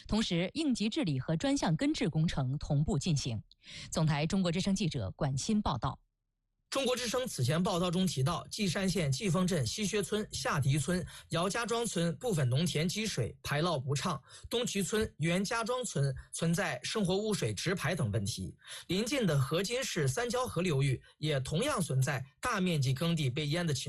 同时应急治理和专项根治工程同步进行。总台中国之声记者管欣报道。 中国之声此前报道中提到，稷山县季风镇西薛村、下迪村、姚家庄村部分农田积水排涝不畅，东渠村、袁家庄村存在生活污水直排等问题。邻近的河津市三交河流域也同样存在大面积耕地被淹的情况。